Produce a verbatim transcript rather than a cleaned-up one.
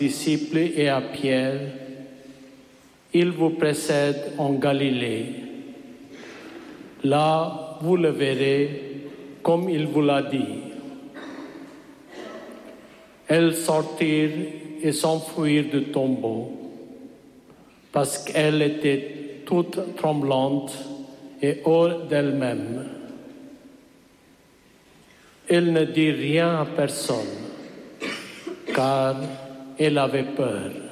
disciples et à Pierre, il vous précède en Galilée. Là, vous le verrez comme il vous l'a dit. Elles sortirent et s'enfuirent du tombeau, parce qu'elle était toute tremblante et hors d'elle-même. Elle ne dit rien à personne, car elle avait peur.